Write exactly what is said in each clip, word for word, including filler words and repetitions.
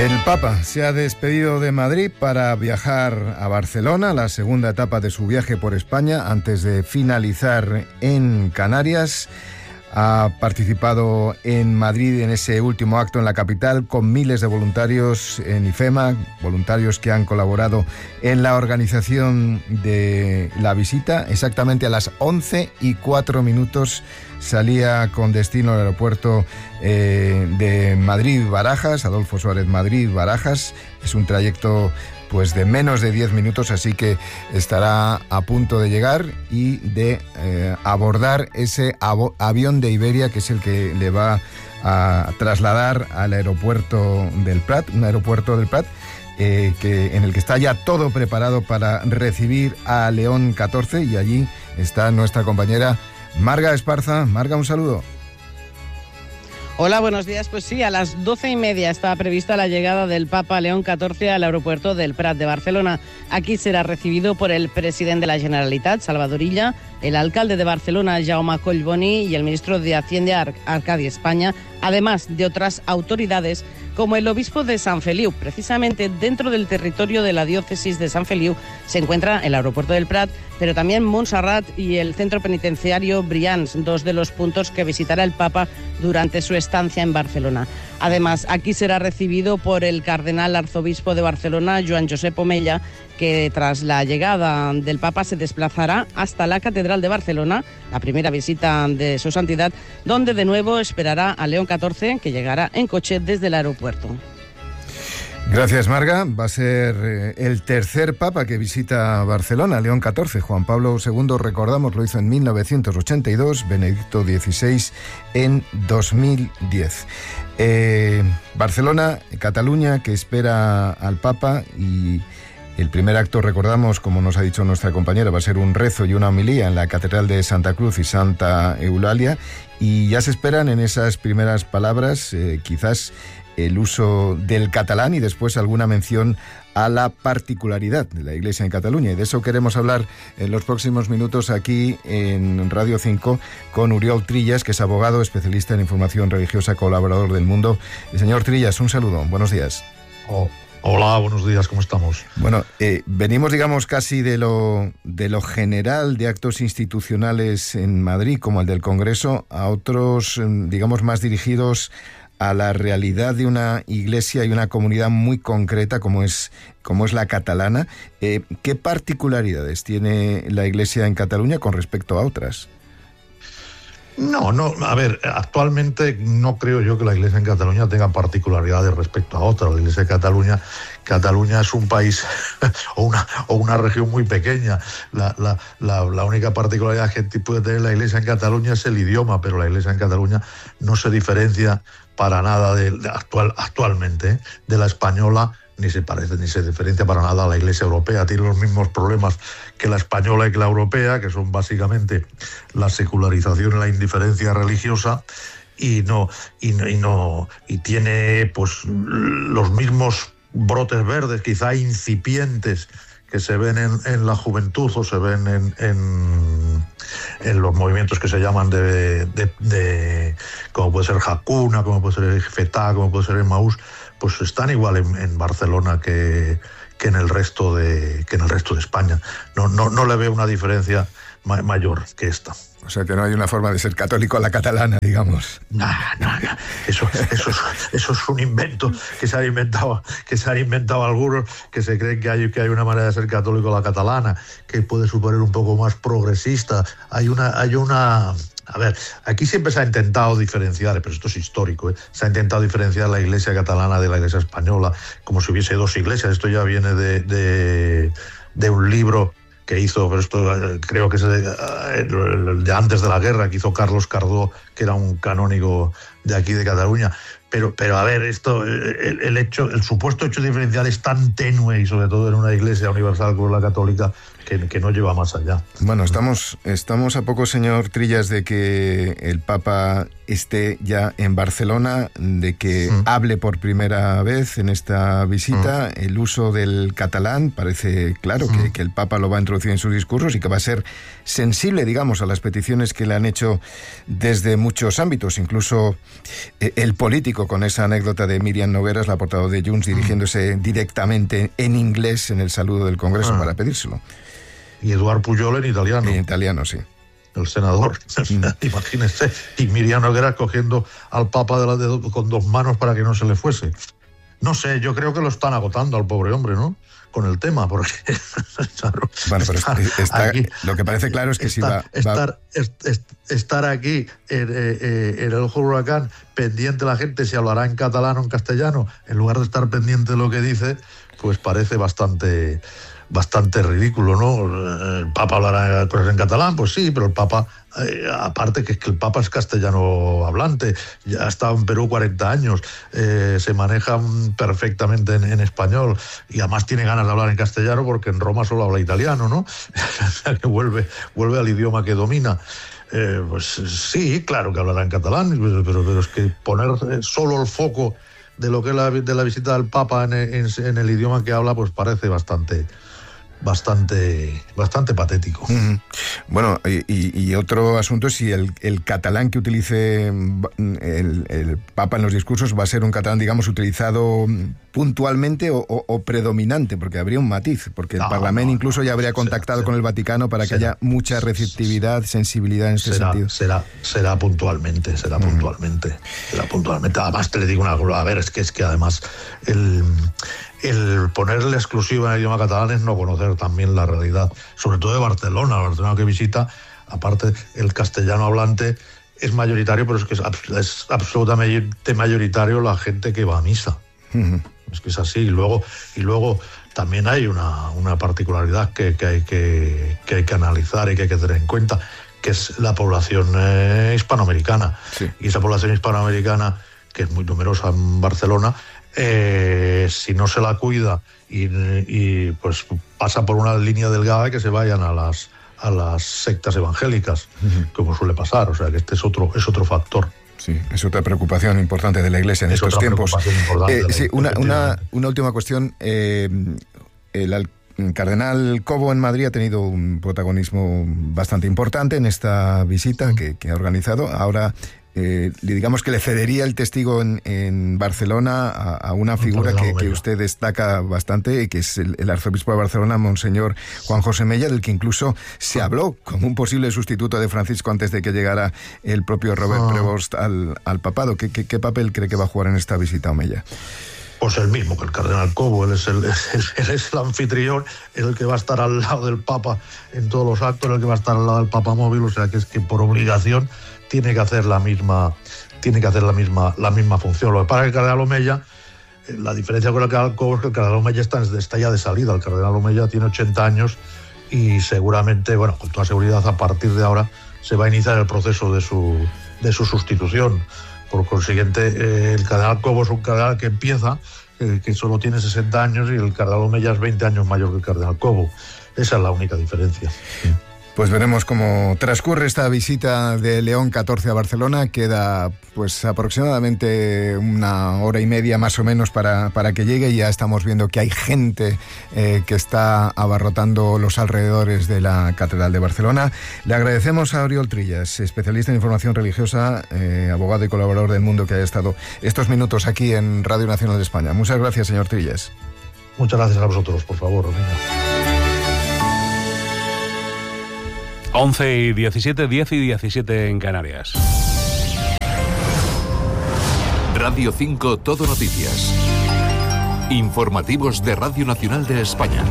El Papa se ha despedido de Madrid para viajar a Barcelona, la segunda etapa de su viaje por España, antes de finalizar en Canarias. Ha participado en Madrid en ese último acto en la capital con miles de voluntarios en IFEMA, voluntarios que han colaborado en la organización de la visita. Exactamente a las once y cuatro minutos salía con destino al aeropuerto eh, de Madrid-Barajas, Adolfo Suárez Madrid-Barajas. Es un trayecto pues de menos de diez minutos, así que estará a punto de llegar y de eh, abordar ese avo- avión de Iberia, que es el que le va a trasladar al aeropuerto del Prat, un aeropuerto del Prat eh, que, en el que está ya todo preparado para recibir a León catorce, y allí está nuestra compañera Marga Esparza. Marga, un saludo. Hola, buenos días. Pues sí, a las doce y media estaba prevista la llegada del Papa León catorce al aeropuerto del Prat de Barcelona. Aquí será recibido por el presidente de la Generalitat, Salvador Illa, el alcalde de Barcelona, Jaume Collboni, y el ministro de Hacienda, Ar- Arcadi España, además de otras autoridades como el obispo de Sant Feliu. Precisamente dentro del territorio de la diócesis de Sant Feliu se encuentra el aeropuerto del Prat, pero también Montserrat y el centro penitenciario Brians, dos de los puntos que visitará el Papa durante su estancia en Barcelona. Además, aquí será recibido por el cardenal arzobispo de Barcelona, Joan Josep Omella, que tras la llegada del Papa se desplazará hasta la Catedral de Barcelona, la primera visita de su santidad, donde de nuevo esperará a León catorce, que llegará en coche desde el aeropuerto. Gracias, Marga. Va a ser eh, el tercer Papa que visita Barcelona, León catorce. Juan Pablo segundo, recordamos, lo hizo en mil novecientos ochenta y dos, Benedicto dieciséis en dos mil diez. Eh, Barcelona, Cataluña, que espera al Papa, y el primer acto, recordamos, como nos ha dicho nuestra compañera, va a ser un rezo y una homilía en la Catedral de Santa Cruz y Santa Eulalia, y ya se esperan en esas primeras palabras eh, quizás el uso del catalán y después alguna mención a la particularidad de la Iglesia en Cataluña. Y de eso queremos hablar en los próximos minutos aquí en Radio cinco con Oriol Trillas, que es abogado, especialista en información religiosa, colaborador del Mundo. El señor Trillas, un saludo, buenos días. Oh. Hola, buenos días, ¿cómo estamos? Bueno, eh, venimos, digamos, casi de lo, de lo general de actos institucionales en Madrid, como el del Congreso, a otros, digamos, más dirigidos a la realidad de una iglesia y una comunidad muy concreta como es, como es la catalana. Eh, ¿Qué particularidades tiene la iglesia en Cataluña con respecto a otras? No, no, a ver, actualmente no creo yo que la Iglesia en Cataluña tenga particularidades respecto a otras. La Iglesia de Cataluña, Cataluña es un país o una o una región muy pequeña. La, la, la, la única particularidad que puede tener la Iglesia en Cataluña es el idioma, pero la Iglesia en Cataluña no se diferencia para nada de, de actual, actualmente ¿eh? de la española, ni se parece ni se diferencia para nada a la Iglesia europea. Tiene los mismos problemas que la española y que la europea, que son básicamente la secularización y la indiferencia religiosa, y no y no y, no, y tiene pues los mismos brotes verdes, quizá incipientes, que se ven en, en la juventud o se ven en, en, en los movimientos que se llaman de, de, de como puede ser Hakuna, como puede ser Fetá, como puede ser Emmaús, pues están igual en, en Barcelona que, que en el resto de que en el resto de España. No, no, no le veo una diferencia ma- mayor que esta. O sea, que no hay una forma de ser católico a la catalana, digamos. No, no, no. Eso, eso, es, eso es un invento que se han inventado, que se han inventado algunos, que se creen que hay, que hay una manera de ser católico a la catalana, que puede suponer un poco más progresista. Hay una, hay una. A ver, aquí siempre se ha intentado diferenciar, pero esto es histórico, ¿eh? Se ha intentado diferenciar la Iglesia catalana de la Iglesia española, como si hubiese dos iglesias. Esto ya viene de, de, de un libro que hizo, pero esto creo que es de, de antes de la guerra, que hizo Carlos Cardó, que era un canónigo de aquí de Cataluña. Pero, pero a ver, esto, el, el hecho, el supuesto hecho diferencial es tan tenue, y sobre todo en una iglesia universal como la católica, que, que no lleva más allá. Bueno, estamos, estamos a poco, señor Trillas, de que el Papa esté ya en Barcelona, de que mm. hable por primera vez en esta visita. Mm. El uso del catalán parece claro mm. que, que el Papa lo va a introducir en sus discursos y que va a ser sensible, digamos, a las peticiones que le han hecho desde muchos ámbitos, incluso eh, el político mítico con esa anécdota de Míriam Nogueras, la portavoz de Junts, dirigiéndose directamente en inglés en el saludo del Congreso ah. para pedírselo. Y Eduard Pujol en italiano. En italiano, sí. El senador, mm. imagínese, y Míriam Nogueras cogiendo al Papa de la de, con dos manos para que no se le fuese. No sé, yo creo que lo están agotando al pobre hombre, ¿no? Con el tema, porque claro, bueno, pero estar, está, aquí, lo que parece claro es que estar, si va, va... Estar, est, est, estar aquí en, eh, en el ojo del huracán, pendiente de la gente si hablará en catalán o en castellano, en lugar de estar pendiente de lo que dice, pues parece bastante... bastante ridículo, ¿no? El Papa hablará cosas en catalán, pues sí, pero el Papa, eh, aparte que es que el Papa es castellano hablante, ya ha estado en Perú cuarenta años, eh, se maneja perfectamente en, en español y además tiene ganas de hablar en castellano porque en Roma solo habla italiano, ¿no? O sea que vuelve, vuelve al idioma que domina. Eh, pues sí, claro que hablará en catalán, pero, pero es que poner solo el foco de lo que es la, de la visita del Papa en, en, en el idioma que habla, pues parece bastante... bastante bastante patético. Uh-huh. Bueno, y, y otro asunto es si el, el catalán que utilice el, el Papa en los discursos va a ser un catalán, digamos, utilizado puntualmente o, o, o predominante, porque habría un matiz, porque el no, Parlamento no, incluso ya habría contactado será, con el Vaticano para será, que haya mucha receptividad, sensibilidad en este será, sentido. Será, será puntualmente, será uh-huh. puntualmente, será puntualmente. Además te le digo una cosa, a ver, es que es que además el El ponerle exclusiva en el idioma catalán es no conocer también la realidad, sobre todo de Barcelona, Barcelona que visita, aparte el castellano hablante es mayoritario, pero es que es, es absolutamente mayoritario la gente que va a misa. Uh-huh. Es que es así, y luego, y luego también hay una, una particularidad que, que, hay que, que hay que analizar y que hay que tener en cuenta, que es la población eh, hispanoamericana. Sí. Y esa población hispanoamericana, que es muy numerosa en Barcelona, Eh, si no se la cuida y, y pues pasa por una línea delgada que se vayan a las a las sectas evangélicas, uh-huh. como suele pasar, o sea que este es otro es otro factor. Sí, es otra preocupación importante de la Iglesia en es estos tiempos. Eh, sí, una, una, una última cuestión. Eh, el, el cardenal Cobo en Madrid ha tenido un protagonismo bastante importante en esta visita que, que ha organizado. Ahora Eh, digamos que le cedería el testigo en, en Barcelona a, a una figura que, que usted destaca bastante, que es el, el arzobispo de Barcelona, Monseñor Juan José Mella, del que incluso se habló como un posible sustituto de Francisco antes de que llegara el propio Robert ah. Prevost al, al papado. ¿Qué, qué, ¿Qué papel cree que va a jugar en esta visita, Mella? Pues el mismo que el cardenal Cobo, él es el, él, él es el anfitrión, es el que va a estar al lado del Papa en todos los actos, el que va a estar al lado del Papa móvil, o sea que es que por obligación tiene que hacer la misma, tiene que hacer la misma, la misma función. Lo que pasa es que el cardenal Omeya, la diferencia con el cardenal Cobo es que el cardenal Omeya está, está ya de salida. El cardenal Omeya tiene ochenta años y seguramente, bueno, con toda seguridad a partir de ahora se va a iniciar el proceso de su, de su sustitución. Por consiguiente, eh, el cardenal Cobo es un cardenal que empieza, eh, que solo tiene sesenta años, y el cardenal Omeya es veinte años mayor que el cardenal Cobo. Esa es la única diferencia. Sí. Pues veremos cómo transcurre esta visita de León catorce a Barcelona. Queda pues aproximadamente una hora y media más o menos para, para que llegue, y ya estamos viendo que hay gente eh, que está abarrotando los alrededores de la Catedral de Barcelona. Le agradecemos a Oriol Trillas, especialista en información religiosa, eh, abogado y colaborador del Mundo, que haya estado estos minutos aquí en Radio Nacional de España. Muchas gracias, señor Trillas. Muchas gracias a vosotros, por favor. Venga. once y diecisiete, diez y diecisiete en Canarias. Radio cinco Todo Noticias. Informativos de Radio Nacional de España.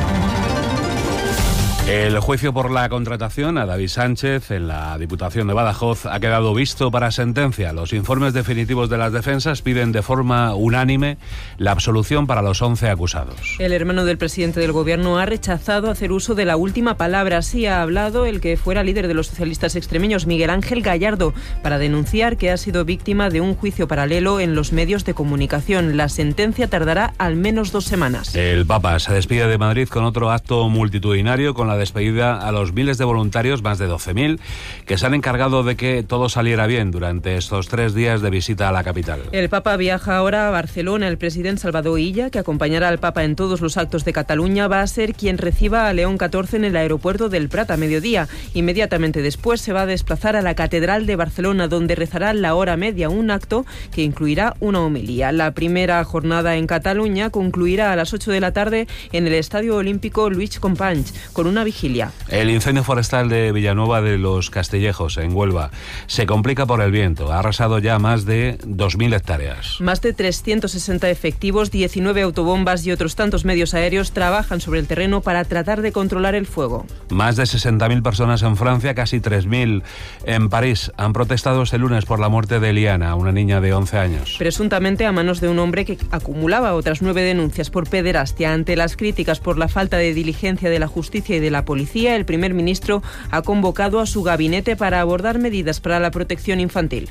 El juicio por la contratación a David Sánchez en la Diputación de Badajoz ha quedado visto para sentencia. Los informes definitivos de las defensas piden de forma unánime la absolución para los once acusados. El hermano del presidente del Gobierno ha rechazado hacer uso de la última palabra. Sí ha hablado el que fuera líder de los socialistas extremeños, Miguel Ángel Gallardo, para denunciar que ha sido víctima de un juicio paralelo en los medios de comunicación. La sentencia tardará al menos dos semanas. El Papa se despide de Madrid con otro acto multitudinario con la la despedida a los miles de voluntarios, más de doce mil, que se han encargado de que todo saliera bien durante estos tres días de visita a la capital. El Papa viaja ahora a Barcelona. El presidente Salvador Illa, que acompañará al Papa en todos los actos de Cataluña, va a ser quien reciba a León catorce en el aeropuerto del Prat a mediodía. Inmediatamente después se va a desplazar a la Catedral de Barcelona, donde rezará la hora media, un acto que incluirá una homilía. La primera jornada en Cataluña concluirá a las ocho de la tarde en el Estadio Olímpico Lluís Companys, con una vigilia. El incendio forestal de Villanueva de los Castellejos, en Huelva, se complica por el viento. Ha arrasado ya más de dos mil hectáreas. Más de trescientos sesenta efectivos, diecinueve autobombas y otros tantos medios aéreos trabajan sobre el terreno para tratar de controlar el fuego. Más de sesenta mil personas en Francia, casi tres mil en París, han protestado este lunes por la muerte de Eliana, una niña de once años. Presuntamente a manos de un hombre que acumulaba otras nueve denuncias por pederastia. Ante las críticas por la falta de diligencia de la justicia y de la policía, el primer ministro ha convocado a su gabinete para abordar medidas para la protección infantil.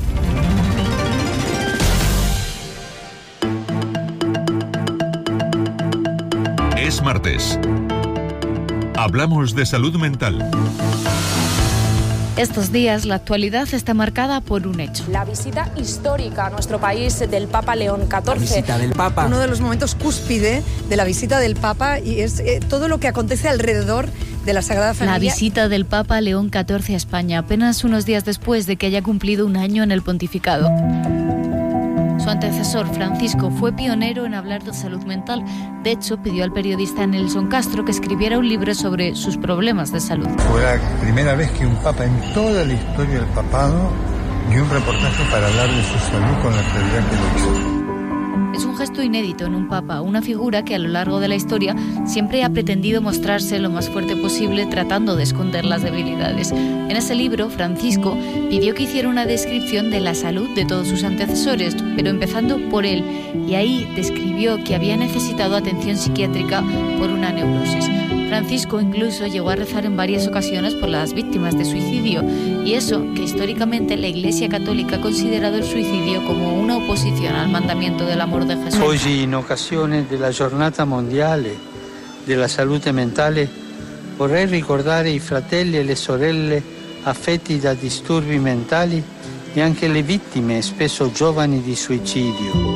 Es martes. Hablamos de salud mental. Estos días la actualidad está marcada por un hecho. La visita histórica a nuestro país del Papa León catorce. La visita del Papa. Uno de los momentos cúspide de la visita del Papa y es eh, todo lo que acontece alrededor de la Sagrada Familia. La visita del Papa León catorce a España, apenas unos días después de que haya cumplido un año en el pontificado. Su antecesor, Francisco, fue pionero en hablar de salud mental. De hecho, pidió al periodista Nelson Castro que escribiera un libro sobre sus problemas de salud. Fue la primera vez que un papa en toda la historia del papado dio un reportaje para hablar de su salud con la claridad que lo hizo. Es un gesto inédito en un papa, una figura que a lo largo de la historia siempre ha pretendido mostrarse lo más fuerte posible, tratando de esconder las debilidades. En ese libro, Francisco pidió que hiciera una descripción de la salud de todos sus antecesores, pero empezando por él, y ahí describió que había necesitado atención psiquiátrica por una neurosis. Francisco incluso llegó a rezar en varias ocasiones por las víctimas de suicidio, y eso que históricamente la Iglesia Católica ha considerado el suicidio como una oposición al mandamiento del amor de Jesús. Oggi, in occasione della giornata mondiale della salute mentale, vorrei ricordare i fratelli e le sorelle affetti da disturbi mentali e anche le vittime, spesso giovani, di suicidio.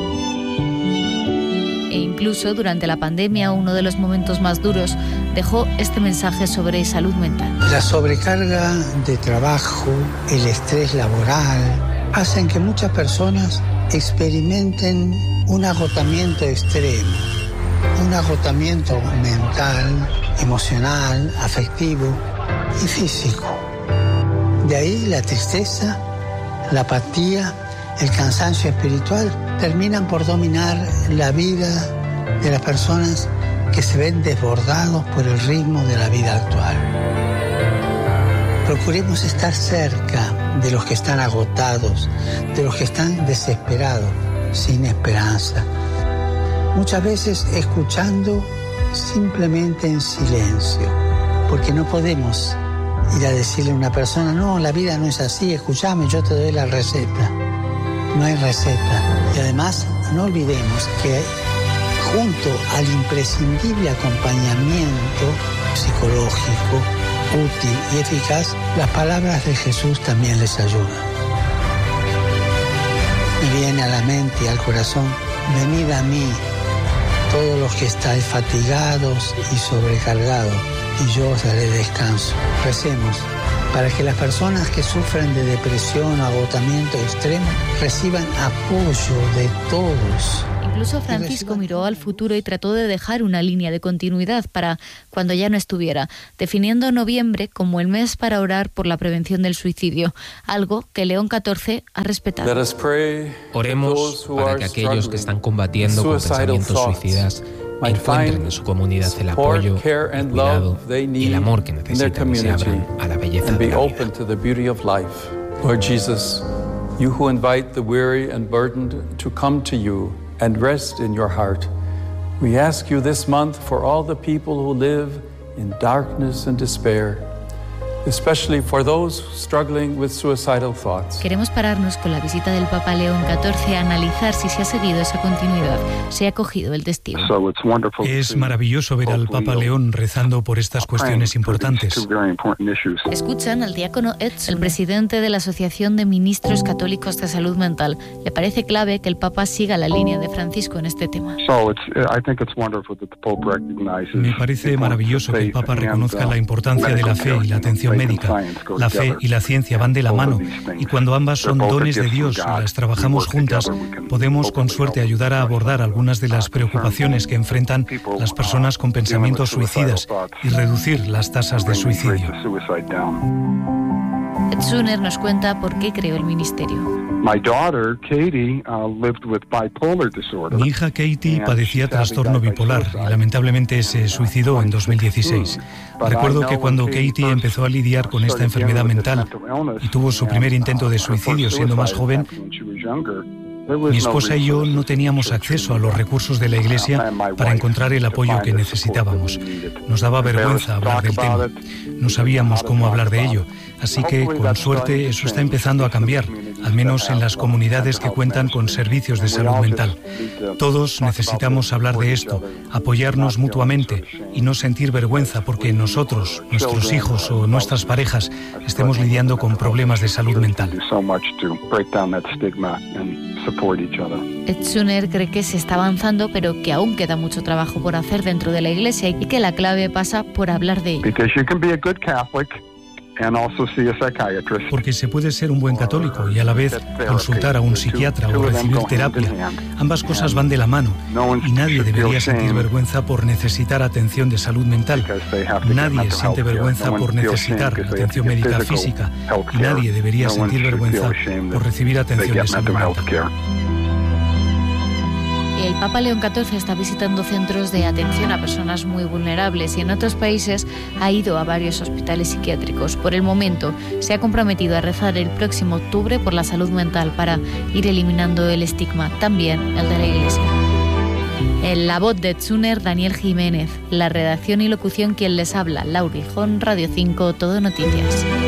E incluso durante la pandemia, uno de los momentos más duros, dejó este mensaje sobre salud mental. La sobrecarga de trabajo, el estrés laboral, hacen que muchas personas experimenten un agotamiento extremo, un agotamiento mental, emocional, afectivo y físico. De ahí la tristeza, la apatía, el cansancio espiritual terminan por dominar la vida de las personas que se ven desbordados por el ritmo de la vida actual. Procuremos estar cerca de los que están agotados, de los que están desesperados, sin esperanza. Muchas veces escuchando simplemente en silencio, porque no podemos ir a decirle a una persona, no, la vida no es así, escúchame, yo te doy la receta. No hay receta. Y además, no olvidemos que junto al imprescindible acompañamiento psicológico, útil y eficaz, las palabras de Jesús también les ayudan. Me viene a la mente y al corazón, venid a mí, todos los que estáis fatigados y sobrecargados, y yo os daré descanso. Recemos para que las personas que sufren de depresión o agotamiento extremo reciban apoyo de todos. Incluso Francisco miró al futuro y trató de dejar una línea de continuidad para cuando ya no estuviera, definiendo noviembre como el mes para orar por la prevención del suicidio, algo que León catorce ha respetado. Oremos para que aquellos que están combatiendo con pensamientos suicidas encuentren en su comunidad el apoyo, el cuidado y el amor que necesitan y se abran a la belleza de la vida. Lord Jesus, you who invite the weary and burdened to come to you and rest in your heart, we ask you this month for all the people who live in darkness and despair, especially for those struggling with suicidal thoughts. Queremos pararnos con la visita del Papa León catorce a analizar si se ha seguido esa continuidad, se ha cogido el testigo. Es maravilloso ver al Papa León rezando por estas cuestiones importantes. Escuchan al diácono Edson, el presidente de la Asociación de Ministros Católicos de Salud Mental. Le parece clave que el Papa siga la línea de Francisco en este tema. Me parece maravilloso que el Papa reconozca la importancia de la fe y la atención médica. La fe y la ciencia van de la mano, y cuando ambas son dones de Dios y las trabajamos juntas, podemos con suerte ayudar a abordar algunas de las preocupaciones que enfrentan las personas con pensamientos suicidas y reducir las tasas de suicidio. Ed Suner nos cuenta por qué creó el ministerio. Mi hija Katie padecía trastorno bipolar y lamentablemente se suicidó en dos mil dieciséis. Recuerdo que cuando Katie empezó a lidiar con esta enfermedad mental y tuvo su primer intento de suicidio siendo más joven, mi esposa y yo no teníamos acceso a los recursos de la Iglesia para encontrar el apoyo que necesitábamos. Nos daba vergüenza hablar del tema. No sabíamos cómo hablar de ello. Así que, con suerte, eso está empezando a cambiar, al menos en las comunidades que cuentan con servicios de salud mental. Todos necesitamos hablar de esto, apoyarnos mutuamente y no sentir vergüenza porque nosotros, nuestros hijos o nuestras parejas estemos lidiando con problemas de salud mental. Ed Suner cree que se está avanzando, pero que aún queda mucho trabajo por hacer dentro de la Iglesia y que la clave pasa por hablar de ello. Porque se puede ser un buen católico y a la vez consultar a un psiquiatra o recibir terapia. Ambas cosas van de la mano y nadie debería sentir vergüenza por necesitar atención de salud mental. Nadie siente vergüenza por necesitar atención médica física y nadie debería sentir vergüenza por recibir atención de salud mental. El Papa León catorce está visitando centros de atención a personas muy vulnerables y en otros países ha ido a varios hospitales psiquiátricos. Por el momento, se ha comprometido a rezar el próximo octubre por la salud mental para ir eliminando el estigma, también el de la Iglesia. En la voz de Ed Suner, Daniel Jiménez. La redacción y locución quien les habla, Laura Hijón, Radio cinco, Todo Noticias.